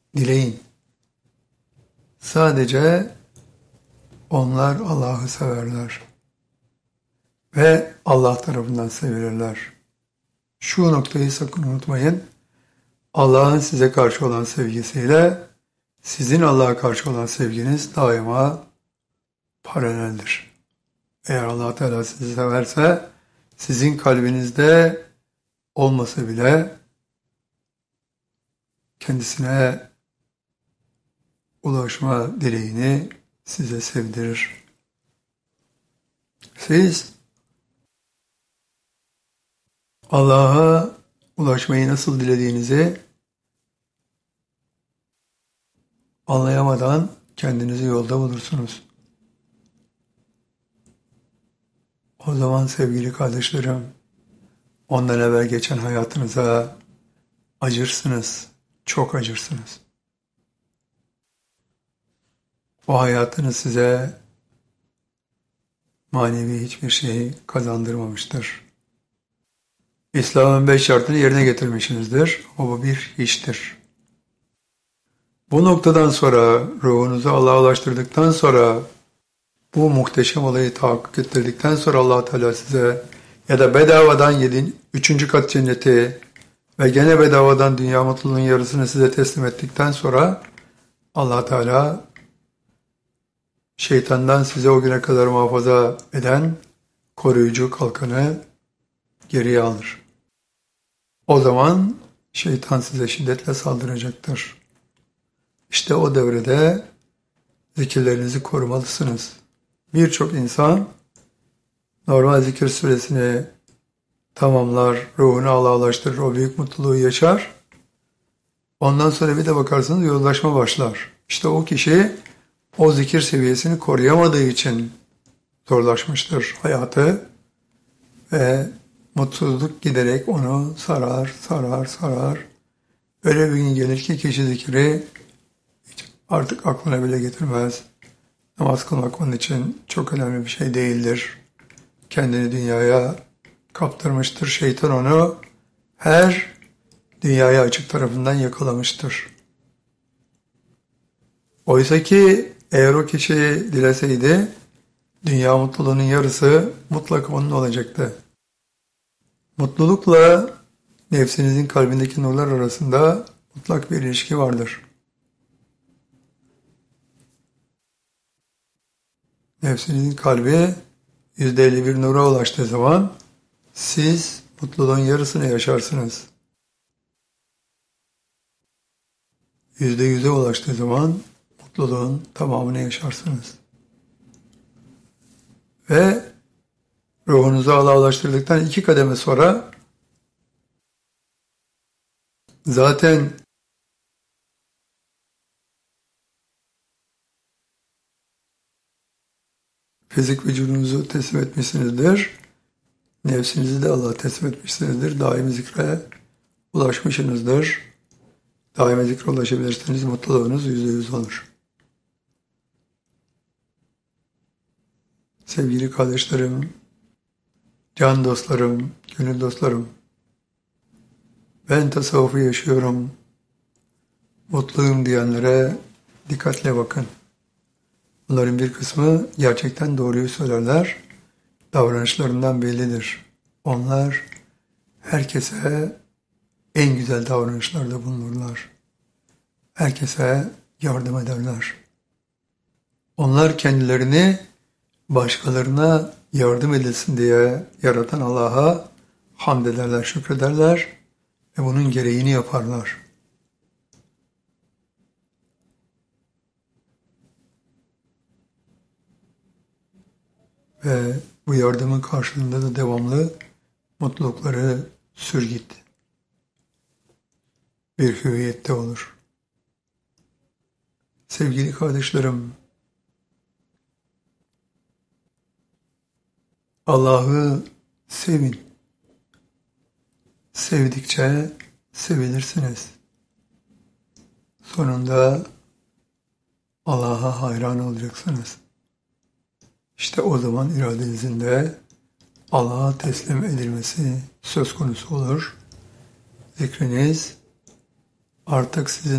dileyin. Sadece onlar Allah'ı severler ve Allah tarafından sevilirler. Şu noktayı sakın unutmayın. Allah'ın size karşı olan sevgisiyle sizin Allah'a karşı olan sevginiz daima paraleldir. Eğer Allah Teala sizi severse sizin kalbinizde olmasa bile kendisine ulaşma dileğini size sevdirir. Siz Allah'a ulaşmayı nasıl dilediğinizi anlayamadan kendinizi yolda bulursunuz. O zaman sevgili kardeşlerim, ondan evvel geçen hayatınıza acırsınız, çok acırsınız. O hayatınız size manevi hiçbir şey kazandırmamıştır. İslam'ın 5 şartını yerine getirmişsinizdir. Bu bir hiçtir. Bu noktadan sonra ruhunuzu Allah'a ulaştırdıktan sonra bu muhteşem olayı tahakkuk ettirdikten sonra Allah Teala size ya da bedavadan yedin 3. kat cenneti ve gene bedavadan dünya mutluluğunun yarısını size teslim ettikten sonra Allah Teala şeytandan size o güne kadar muhafaza eden koruyucu kalkanı geriye alır. O zaman şeytan size şiddetle saldıracaktır. İşte o devrede zikirlerinizi korumalısınız. Birçok insan normal zikir süresini tamamlar, ruhunu Allah'a ulaştırır, o büyük mutluluğu yaşar. Ondan sonra bir de bakarsınız yozlaşma başlar. İşte o kişi o zikir seviyesini koruyamadığı için zorlaşmıştır hayatı ve mutsuzluk giderek onu sarar. Öyle bir gün gelir ki kişi zikri artık aklına bile getirmez. Namaz kılmak onun için çok önemli bir şey değildir. Kendini dünyaya kaptırmıştır. Şeytan onu her dünyaya açık tarafından yakalamıştır. Oysa ki eğer o kişi dileseydi dünya mutluluğunun yarısı mutlaka onun olacaktı. Mutlulukla nefsinizin kalbindeki nurlar arasında mutlak bir ilişki vardır. Nefsinizin kalbi %51 nura ulaştığı zaman siz mutluluğun yarısını yaşarsınız. %100'e ulaştığı zaman mutluluğun tamamını yaşarsınız. Ve ruhunuzu Allah'a ulaştırdıktan 2 kademe sonra zaten fizik vücudunuzu teslim etmişsinizdir. Nefsinizi de Allah'a teslim etmişsinizdir. Daimi zikre ulaşmışsınızdır. Daimi zikre ulaşabilirseniz mutluluğunuz %100 olur. Sevgili kardeşlerim, can dostlarım, gönül dostlarım, ben tasavvufu yaşıyorum, mutluyum diyenlere dikkatle bakın. Bunların bir kısmı gerçekten doğruyu söylerler, davranışlarından bellidir. Onlar herkese en güzel davranışlarda bulunurlar. Herkese yardım ederler. Onlar kendilerini başkalarına yardım edilsin diye yaratan Allah'a hamd ederler, şükrederler ve bunun gereğini yaparlar. Ve bu yardımın karşılığında da devamlı mutlulukları sürgit bir hüviyette olur. Sevgili kardeşlerim, Allah'ı sevin. Sevdikçe sevilirsiniz. Sonunda Allah'a hayran olacaksınız. İşte o zaman iradenizin de Allah'a teslim edilmesi söz konusu olur. Zikriniz artık sizin